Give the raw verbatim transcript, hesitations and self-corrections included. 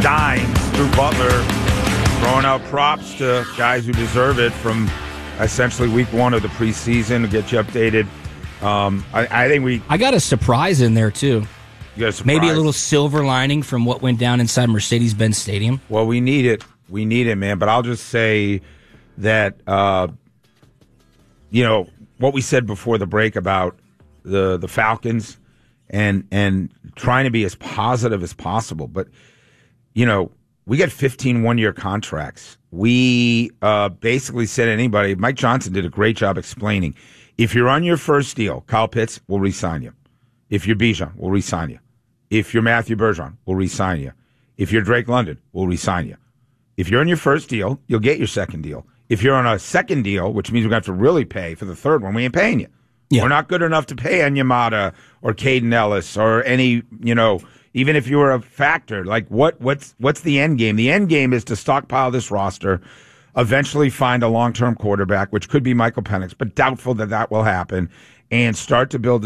dimes through Butler, throwing out props to guys who deserve it from essentially week one of the preseason to get you updated. Um, I, I think we... I got a surprise in there, too. You got a surprise? Maybe a little silver lining from what went down inside Mercedes-Benz Stadium. Well, we need it. We need it, man. But I'll just say that, uh, you know, what we said before the break about the the Falcons and and trying to be as positive as possible. But, you know, we got fifteen one-year contracts. We uh, basically said to anybody, Mike Johnson did a great job explaining, if you're on your first deal, Kyle Pitts will re-sign you. If you're Bijan, we'll re-sign you. If you're Matthew Bergeron, we'll re-sign you. If you're Drake London, we'll re-sign you. If you're on your first deal, you'll get your second deal. If you're on a second deal, which means we're going to have to really pay for the third one, we ain't paying you. Yeah. We're not good enough to pay Onyemata or Caden Ellis or any, you know, even if you were a factor. Like, what what's what's the end game? The end game is to stockpile this roster, eventually find a long-term quarterback, which could be Michael Penix, but doubtful that that will happen, and start to build